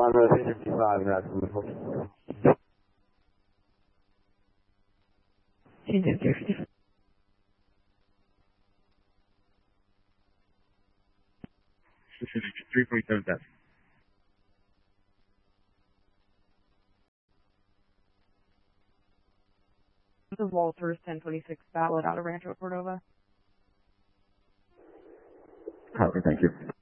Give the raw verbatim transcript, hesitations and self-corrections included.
I'm uh, three fifty-five, and that's wonderful. three forty-seven thousand. This is Walters, ten twenty-six Ballot out of Rancho Cordova. Copy, thank you.